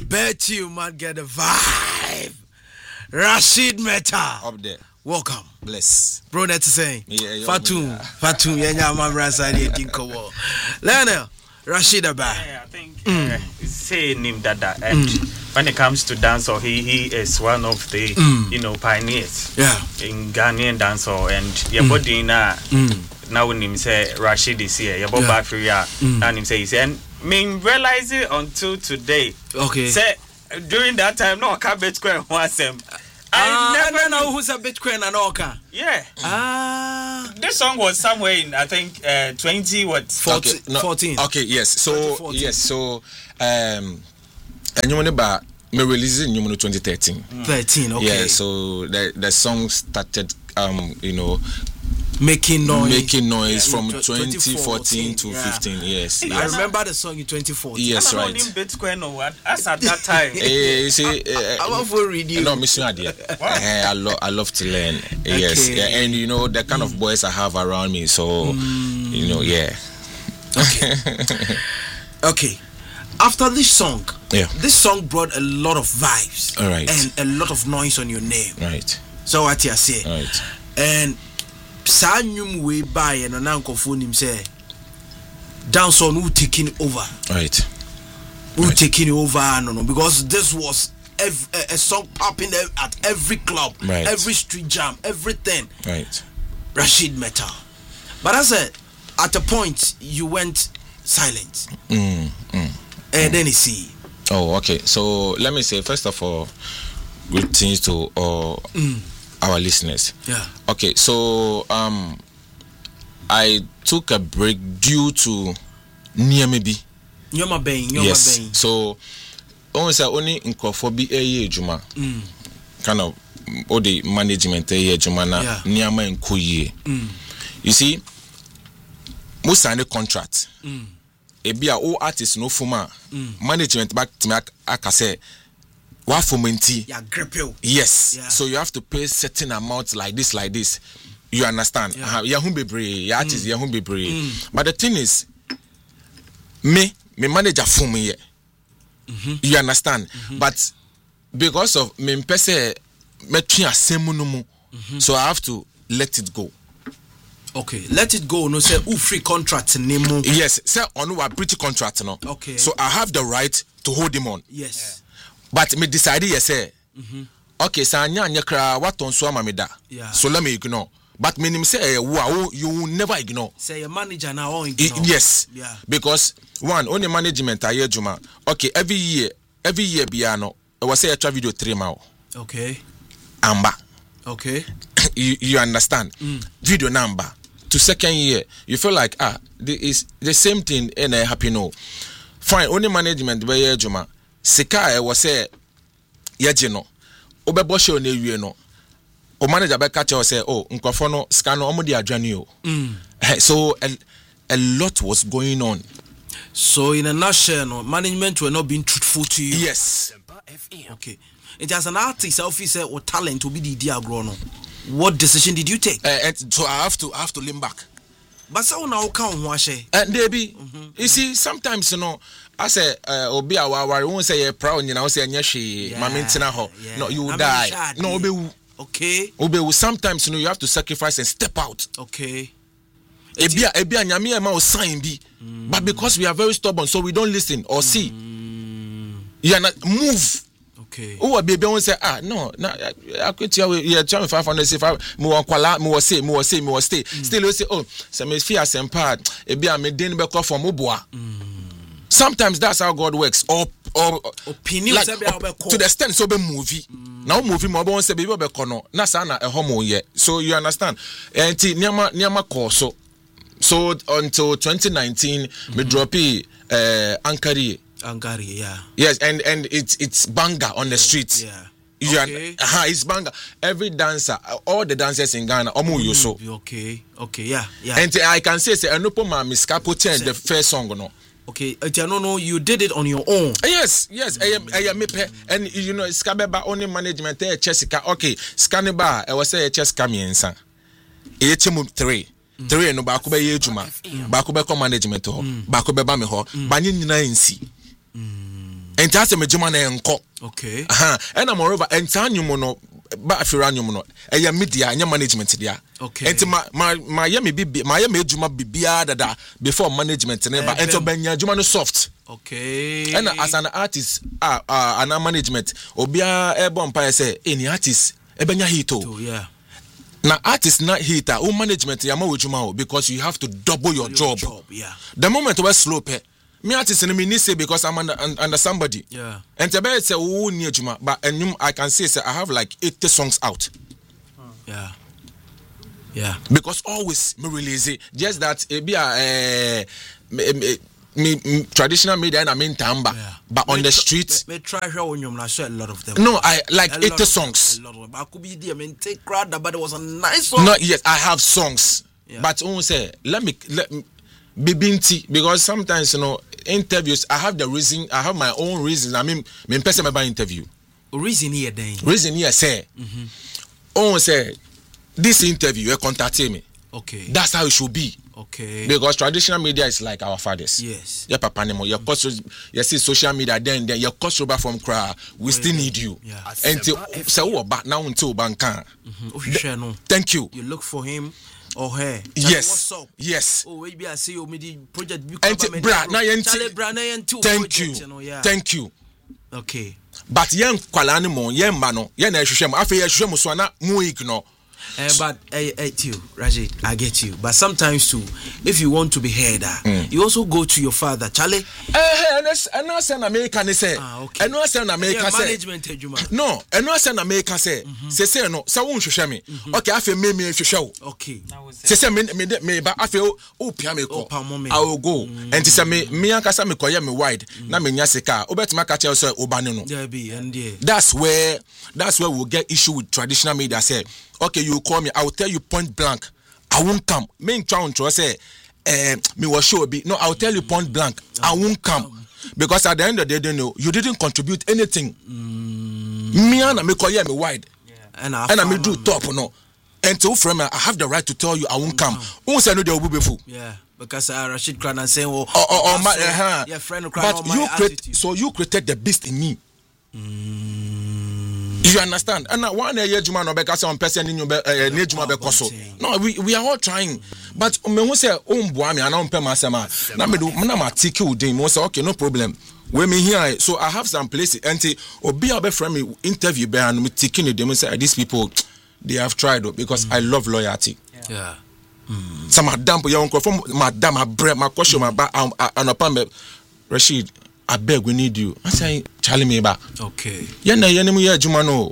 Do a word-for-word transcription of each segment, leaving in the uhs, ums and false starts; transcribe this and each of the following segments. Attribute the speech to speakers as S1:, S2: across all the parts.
S1: Bet you might get a vibe. Rashid Meta.
S2: Up there.
S1: Welcome.
S2: Bless.
S1: Bro, that's saying.
S2: Yeah,
S1: Fatum. Fatum. Yeah, yeah, my brother said he didn't come on. Lionel. Rashid Abba.
S3: Yeah, I think mm. uh, say him Dada. And mm. when it comes to dancehall, he he is one of the mm. you know pioneers.
S1: Yeah.
S3: In Ghanaian dancehall, and your body na now when him say Rashid is here, your body back and him say he said, me realize it until today.
S1: Okay.
S3: Say during that time, no cabbage square once him.
S1: I uh, never know who's a Bitcoin and Oka.
S3: Yeah.
S1: Ah.
S3: This song was somewhere in I think uh, twenty what
S1: fourteen.
S2: Okay, no,
S1: fourteen.
S2: Okay, yes. So yes, so um and you about me release in twenty thirteen.
S1: thirteen, okay.
S2: Yeah, so the the song started um you know
S1: making noise
S2: making noise
S1: yeah,
S2: from
S1: twenty fourteen
S2: to
S1: yeah.
S2: fifteen. Yes,
S1: I
S2: yes.
S1: remember the song in twenty fourteen.
S2: Yes,
S3: I'm
S2: right.
S3: Bitcoin or what? As at that time.
S2: Eh, you see, uh,
S1: I'm up for reading.
S2: No, Miss Nadia. I love, I love to learn.
S1: Okay.
S2: Yes, yeah, and you know the kind mm. of boys I have around me. So, mm. you know, yeah.
S1: Okay. Okay. After this song,
S2: yeah,
S1: this song brought a lot of vibes.
S2: All right.
S1: And a lot of noise on your name.
S2: Right.
S1: So what you say?
S2: Right.
S1: And Sanyum way by and an uncle phone him say dance on who taking over.
S2: Right.
S1: Who
S2: right.
S1: taking over no no because this was ev- a, a song popping at every club,
S2: right.
S1: every street jam, everything.
S2: Right.
S1: Rashid Meta. But I said at a point you went silent.
S2: Mm, mm,
S1: and
S2: mm.
S1: then you see.
S2: Oh, okay. So let me say first of all, greetings to all mm. our listeners.
S1: Yeah.
S2: Okay, so um I took a break due to Niamebi.
S1: Nyoma Bain, Nyoma
S2: yes.
S1: Bain.
S2: So only only nkofo bi eye ejuma. Mm. Kind of all the management eye ejuma na niama enkoyie. Mm. You see, mo sign a contract. Mm. Ebi a o artist no fuma. Mm. Management back to me aka say wa fomenti.
S1: Ya grepel.
S2: Yes.
S1: Yeah.
S2: So you have to pay certain amount like this like this. You understand? Yeah. Ya hu bebre, ya artist ya hu bebre. But the thing is me me manager for me. Mm-hmm. You understand? Mm-hmm. But because of me pese me twa asemu no mu, so I have to let it go.
S1: Okay, let it go. No say who free contract name.
S2: Yes, say on a British contract no.
S1: Okay.
S2: So I have the right to hold him on.
S1: Yes. Yeah.
S2: But me decided yes say. Mm-hmm. Okay, so anya anya kra what on so amameda.
S1: Yeah.
S2: So let me ignore. But me say wow, you will never ignore.
S1: Say your manager now on ignore.
S2: Yes.
S1: Yeah.
S2: Because one only management aye juma. Okay, every year, every year biano. I was say a video three mile.
S1: Okay.
S2: Amba.
S1: Okay.
S2: you you understand? Mm. Video number. To second year, you feel like ah, this is the same thing and I happy no. Fine, only management by year juma. Sika I was say yajino. Obebo show ne wie no. O manager be catch say oh nkofo no scan no omodi adwane o. So a, a lot was going on.
S1: So in a nutshell, no, management were not being truthful to you.
S2: Yes.
S1: Okay. It as an artist, officer or talent to be the diagrono. What decision did you take?
S2: Uh, and so I have to I have to lean back.
S1: But so now count wash.
S2: And baby, mm-hmm. you see sometimes you know I say uh obi awawari won't say you're proud you know say nyashi mama ntina ho. No you will die. Shadi. No obi.
S1: Okay.
S2: Obi sometimes you know you have to sacrifice and step out.
S1: Okay.
S2: Ebia ebia nyame e ma o sign bi. But because we are very stubborn so we don't listen or see. Mm. You are not move.
S1: Okay.
S2: Oh baby won't say ah no na I quit you you tell five hundred say five me won kwala me was say me was say me was stay. Still we say oh say me fear sempa ebia me den be call from oboa. Sometimes that's how God works. Or or
S1: opinion
S2: like, op, to the extent so be movie. Mm. Now movie mo won say baby be kono na sa na e homo ye. So you understand? Enti niama niama call so so until twenty nineteen mm-hmm. me drop uh Ankari.
S1: Ankari, yeah.
S2: Yes, and and it's it's banger on the streets.
S1: Yeah.
S2: You
S1: okay.
S2: are, uh, it's banger. Every dancer, all the dancers in Ghana, omu you so.
S1: Okay. Okay. Yeah. Yeah.
S2: And I can say say Enopo ma miskapo ten the first song no.
S1: Okay, uh, no, no, you did it on your own.
S2: Yes, yes. I am, I am, and you know, Skabeba only management. Eh, Jessica. Okay, Scaniba. I was say Jessica miensa. Eighty three, three no bakuba yejuma. Bakuba ko management ho. Bakuba ba me ho. Banyi nyina nsi. enti ase me juma na enko
S1: okay
S2: aha and moreover enti anyum no ba afira anyum no eya media anya management dia
S1: okay
S2: enti ma ma ma ye me bibi ma ye me juma bibia dada before management ne ba enti obanya juma no soft
S1: okay
S2: and as an artist ah uh, uh, an management obia e bon pa say any artist e benya hito
S1: yeah
S2: na artist na hita o management ya ma wejuma o because you have to double your, your job.
S1: job yeah
S2: the moment we slow pe me artist in me say because I'm under, under somebody
S1: yeah
S2: and tebe say o ni ejuma but enyum I can say say I have like eighty songs out
S1: yeah yeah
S2: because always me release it just that e be eh me, me, me traditional media and I mean tamba yeah. but on
S1: me
S2: the
S1: tr-
S2: street
S1: me, me try show on you a lot of them
S2: no I like
S1: a
S2: eighty
S1: of,
S2: songs
S1: a lot of them. I could be there I mean take crowd but it was a nice song
S2: not yet I have songs
S1: yeah.
S2: but on say let me let me Bibinti because sometimes you know interviews I have the reason I have my own reasons I mean me person about interview
S1: reason here then
S2: reason here say mhm on say this interview you contact me
S1: okay
S2: that's how it should be
S1: okay
S2: because traditional media is like our fathers
S1: yes
S2: your papa nemo your cost you see social media then then your cost over from cry we still need you
S1: yeah
S2: and say we back now until banka
S1: mhm
S2: thank you
S1: you look for him or her
S2: yes
S1: what's up
S2: yes
S1: oh maybe I see you me project
S2: and bra na yen thank you
S1: you know, yeah.
S2: thank you
S1: okay
S2: but yen kwala ne mo yen ma no yen na ehwehwe mo afa ye hwehwe mo so na mo ignore
S1: Uh, but I uh, uh, you, Raji, I get you. But sometimes too, if you want to be heard, uh, mm. you also go to your father, Charlie.
S2: Eh, and no send America ne say.
S1: Ah, okay.
S2: And no send America say.
S1: Management ejuma.
S2: No, and no send America say. Say say no, say won hwehwe me. Okay, afa me me hwehwe wo.
S1: Okay.
S2: Say say me me me ba afa o pia me ko. I will go. And say me me ankasa me koye me wide. Na me nya sika. Obetima ka tell say obane no.
S1: There be and there.
S2: That's where that's where we'll get issue with traditional media say. Okay, you call me, I will tell you point blank, I won't come. Me trying to say, eh, me was sure be no, I will tell you point blank, I won't come because at the end of the day, no, you didn't contribute anything. Mm. Me and me call you me wide, yeah. and I and I me do top no. And to from I have the right to tell you I won't come. Who say no they will be fool?
S1: Yeah, because uh, Rashid Kran saying, oh,
S2: oh, oh, oh my, uh-huh.
S1: yeah, friend,
S2: but you create, so you created the beast in me. Mm. You understand? And one year Juma no beka say one person in you be ne Juma be koso. No, we we are all trying. But me who say o mboa me ana ompe masema. Na me do na ma tiki udin me say okay no problem. We me here so I have some places anti obi obe friend me interview be and me tiki ni dem say these people they have tried because mm. I love loyalty.
S1: Yeah. yeah.
S2: Mm. Some madam you uncle from madam my bread my question my ba and upon Rashid I beg we need you. I say Charlie me back.
S1: Okay.
S2: Yeah, na yenemu ye juma no.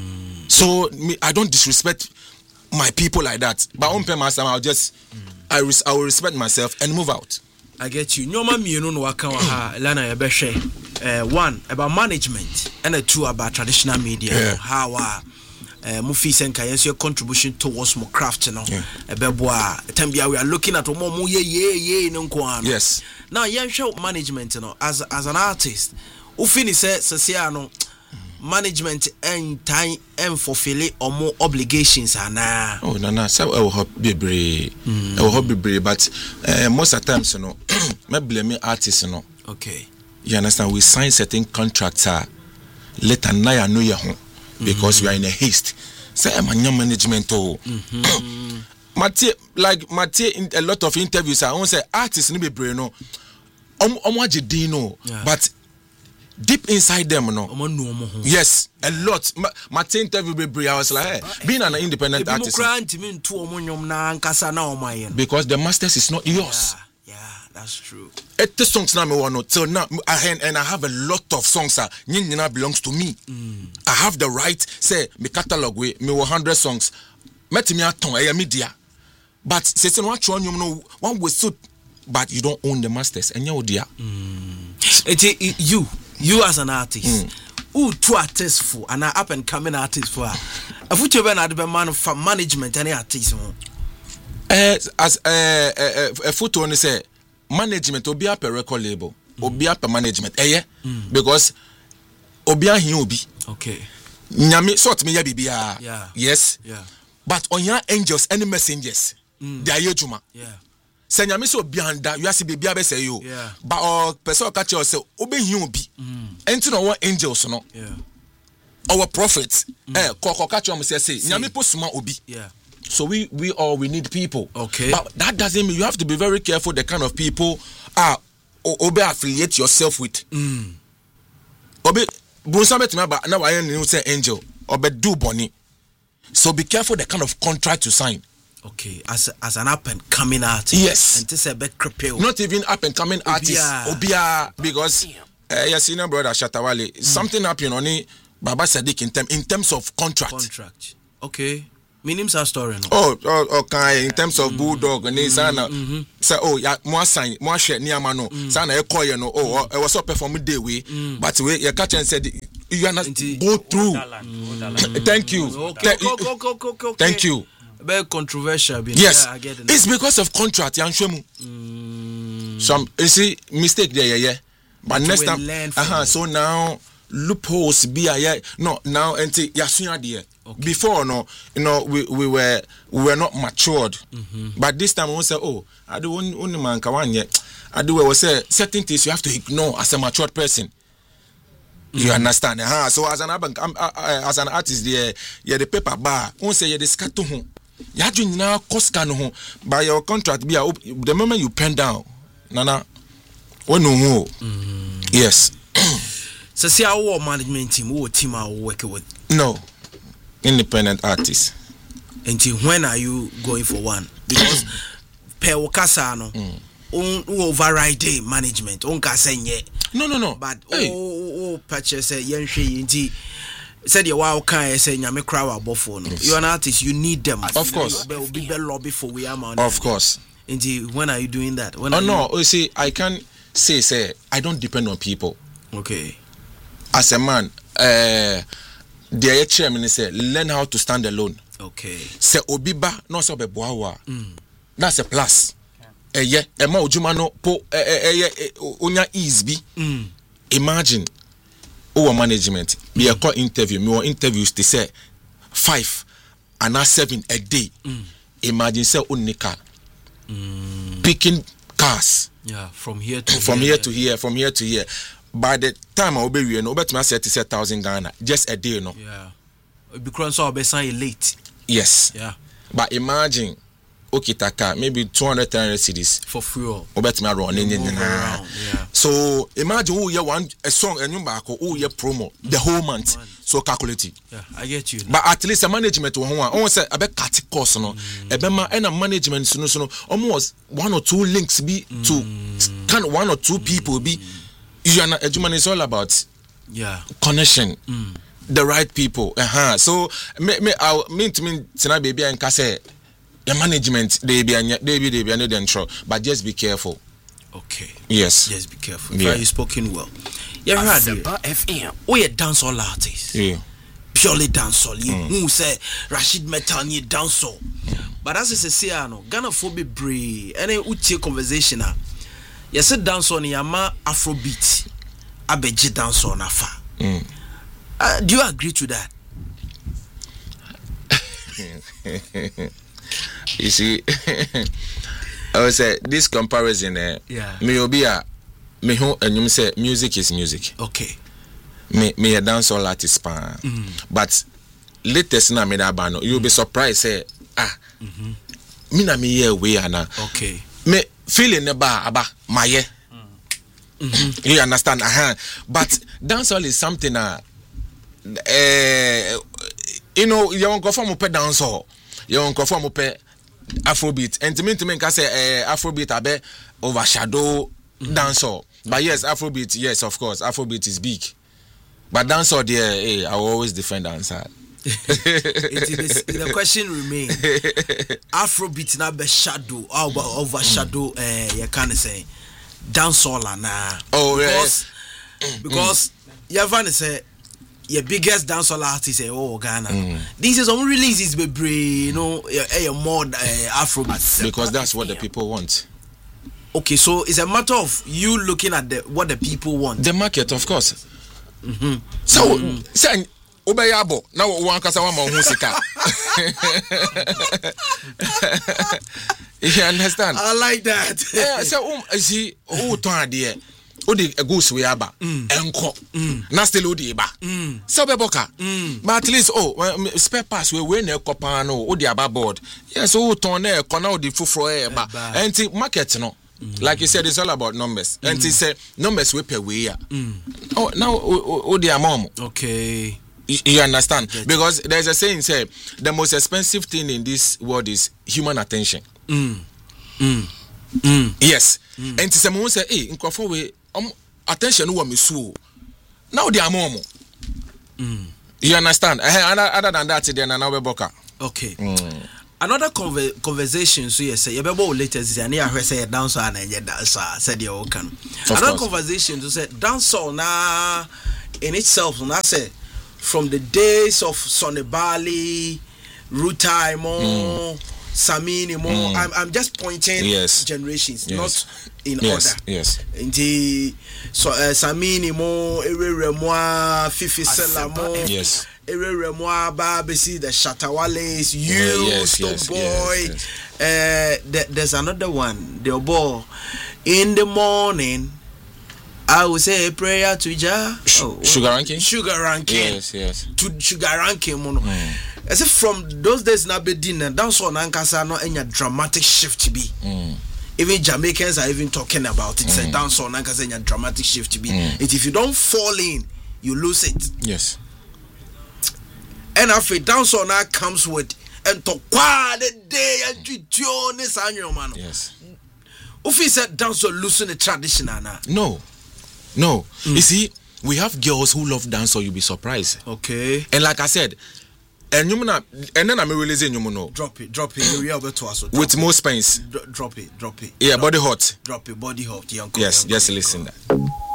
S2: So me, I don't disrespect my people like that. But on pay myself, I'll just mm. I res- I will respect myself and move out.
S1: I get you. Nyoma mienu no waka wa ha lana ye be hwe. Eh one about management and a two about traditional media. Yeah. How uh Uh, Mufi Senka, yes, your contribution towards more craft, you know. Ebeboa, Tambia, we are looking at more, ye, ye, ye, no,
S2: yes.
S1: Now, young show management, you know, as as an artist, who finish Sasiano management and time and fulfill or more obligations are now.
S2: Oh, no, no, so I will be brave, I will be brave, but uh, most of the times, you know, me blame artists, you know.
S1: Okay,
S2: you understand? We sign certain contracts, uh, later, now I know your home. Because mm-hmm. we are in a haste. Say I'm a new management oh. Mm-hmm. Mathieu, like Mathieu in a lot of interviews I won't say artists ni be brain no. Um um no. But deep inside them no. Yes, a lot. Mathieu interview be brain I was like hey, being an independent artist. Because the masters is not yours.
S1: Yeah. That's true.
S2: Eighty songs now me want till now I and I have a lot of songs that uh, belongs to me. Mm. I have the right say me catalog we me one hundred songs. Met me aton e media. But say say one try you know one we suit but you don't own the masters and you dear.
S1: Mm. You you as an artist. Mm. Who two artists for and an up and coming artist for. If you be an man for management any artist.
S2: Uh, as uh, uh, a photo on say management obi up a record label mm. obi up a management eh mm. because obi ahin obi
S1: okay
S2: nyame sort me ya bibia
S1: yeah
S2: yes
S1: yeah
S2: but on your angels any messengers mm. they are yejuma
S1: yeah
S2: say nyame so bianda you ase bebia be say you
S1: yeah.
S2: but or person catch you say obehi obi enti no one angels no
S1: yeah
S2: our prophets eh kokko catch you say say nyame posuma obi
S1: yeah
S2: so we we all we need people
S1: okay
S2: but that doesn't mean you have to be very careful the kind of people are obe affiliate yourself with
S1: mm
S2: obe bonsa betima ba na wa yan say angel obe do boni so be careful the kind of contract you sign.
S1: Okay, as as an up and coming artist.
S2: Yes.
S1: And this a bit cripple.
S2: Not even up and coming artist. Obia, because uh, your senior brother Shatawale, mm. something happened on it, Baba Sadiq in term in terms of contract.
S1: Contract. Okay. Meaning our story. No?
S2: Oh, oh, okay. In terms of mm. bulldog and this
S1: mm-hmm.
S2: say oh yeah, more sign, more share near mano. Sana e call you no. Oh, I was up performing day way,
S1: mm.
S2: but we your catch and said you are not go through. Mm. Thank you.
S1: Okay. Okay. Okay. Okay. Okay.
S2: Thank you.
S1: Very controversial.
S2: Yes,
S1: yeah, I get it.
S2: It's because of contract.
S1: Mm.
S2: Some you see mistake there, yeah, yeah. But
S1: so
S2: next time, uh huh. So now loopholes be a yeah. No, now until yasunya there. Before no, you know we we were we were not matured.
S1: Mm-hmm.
S2: But this time we say, oh, I do only only man kawan yet. I do we say certain things you have to ignore as a matured person. You mm-hmm. understand? Uh-huh. So as an um, uh, uh, as an artist, there, yeah, the paper bar. We say yeah, the scatter home. You do now cost can home by your contract. Be the moment you pen down, nana, we know who. Yes.
S1: So see our management team, what team are working with?
S2: No, independent artists.
S1: Until when are you going for one? Because per wakasa no, on override management, on kasenye.
S2: No, no, no.
S1: But
S2: hey.
S1: oh, oh, purchase a yen she inti. Said your wow can say nyame crowd abofo no. You are an artist, you need them.
S2: Of course.
S1: Be be be lobby for we am on.
S2: Of course.
S1: Indeed, when are you doing that? When
S2: oh
S1: are
S2: no,
S1: you...
S2: you see, I can say say I don't depend on people.
S1: Okay.
S2: As a man, uh the chairman say learn how to stand alone.
S1: Okay.
S2: Say obiba no so be boawa. That's a plus. Eh yeah, e ma ojuma no po eh eh onya ease bi. Imagine our management, we are call interview, me interviews they say five and not seven a day.
S1: Mm.
S2: Imagine say unika mm. picking cars.
S1: Yeah, from here to
S2: from
S1: here,
S2: here to here, from here to here. By the time I will be here, no better say thirty thousand Ghana just a day, no.
S1: Yeah, because so be sign late.
S2: Yes.
S1: Yeah.
S2: But imagine. Okay, taka maybe two hundred cedis
S1: for fuel.
S2: Obetime run in
S1: yeah.
S2: So imagine who you one a song and you back who you promo the whole month. So calculate it.
S1: Yeah, I get you.
S2: But at least a management one one say a bet cut cost no. A bema and a management so no almost one or two links be to can one or two people be you are a human is all about
S1: yeah
S2: connection.
S1: Mm.
S2: The right people. Uh-huh. So me me I mean to me tonight baby and say your management, they be they be they be no control, but just be careful.
S1: Okay.
S2: Yes.
S1: Just be careful.
S2: Yeah.
S1: You spoken well. Yeah, right. F M. We a dancehall artist.
S2: Yeah.
S1: Purely dancehall. You mm. who say Rashid Metal ni dancehall. But as I say, no Ghana phobia brave. Any uchi conversation ah. You say dancehall ni yama Afrobeat. Abeji dancehall na fa.
S2: Mm.
S1: Uh, do you agree to that?
S2: You see, I would say this comparison, eh,
S1: yeah.
S2: Me obia, me who and you say music is music.
S1: Okay.
S2: Me me a dancehall artist, pan.
S1: Mm.
S2: But latest na me da bano, you'll be surprised. Say ah,
S1: mm-hmm.
S2: me na me here we ana.
S1: Okay.
S2: Me feeling ne ba aba maye. Mm-hmm. You understand? Uh-huh. But dancehall is something uh, uh you know, you won't go from up dancehall. You won't go from up Afrobeat. And to me, to me, I say uh, Afrobeat abe overshadow mm-hmm. dancehall. But yes, Afrobeat, yes, of course, Afrobeat is big. But dancehall, there, hey, I will always defend dancehall.
S1: it is, the question remains: Afrobeat na be shadow, or overshadow. Eh, you can't say dancehall na.
S2: Oh,
S1: because
S2: yeah.
S1: because you have to say. Your biggest dancehall artist, eh, oh Ghana. Mm. This is some releases, baby. You know, a more uh, Afrobeat.
S2: Because that's what the people want.
S1: Okay, so it's a matter of you looking at the what the people want.
S2: The market, of course.
S1: Mm-hmm.
S2: So, say, Obayabo. Now, one kasa one man who sika. You understand?
S1: I like that.
S2: Yeah, so um, see, oh, turn there. Oh, the goose we aba, enko, na still odi eba. So beboka, but at least oh, spare parts we we ne kopa no, odi aba board. Yes, oh, turn there, corner odi fufro eba. And the market no, like you said, it's all about numbers. And he said numbers we pay we ya. Oh, now odi amom.
S1: Okay.
S2: You, you understand? Because there's a saying say the most expensive thing in this world is human attention.
S1: Mm. Mm. Mm.
S2: Yes. Mm. And someone say, hey, in we um attention who me so. Now they are more.
S1: Mm.
S2: You understand? Uh, other than that, then another boka.
S1: Okay.
S2: Mm.
S1: Another conver- conversation, so yes, you better later this and I say dancer and I dancer said you can. Another conversation to say dancer na in itself, and I say from the days of Sonny Bali, Ruta Mo, mm. Samini Mo, mm. I'm I'm just pointing
S2: yes.
S1: generations,
S2: yes.
S1: not in
S2: yes.
S1: order.
S2: Yes.
S1: In the so uh, Samini Mo, Ere Remoa, Fifi Selamo.
S2: Yes.
S1: Ere Remoa, Babesi, the Shatawales, you, uh, yes, Stone yes, Boy. Yes, yes. Uh, th- there's another one, the Obo. In the morning, I will say a prayer to Jah.
S2: Oh, sugar ranking?
S1: Sugar ranking.
S2: Yes, yes.
S1: To sugar ranking, mono. Mm. As if from those days, na be dinner, dance on Ankasa, no any dramatic shift to be.
S2: Mm.
S1: Even Jamaicans are even talking about it.
S2: Mm.
S1: Say dance on Ankasa, any dramatic shift to be.
S2: Mm.
S1: It, if you don't fall in, you lose it.
S2: Yes.
S1: And after dance on that comes with and to qua the day and to this annual man.
S2: Yes.
S1: Ufi said dance or losing the traditional now.
S2: No. No. Mm. You see, we have girls who love dance, or you'll be surprised.
S1: Okay.
S2: And like I said, and you know, and then I'm releasing you know.
S1: Drop it, drop it. You are to us.
S2: With most pains.
S1: Drop it, drop it.
S2: Yeah,
S1: drop
S2: body
S1: it.
S2: hot.
S1: Drop it, body hot. Young
S2: yes,
S1: young
S2: just listen that.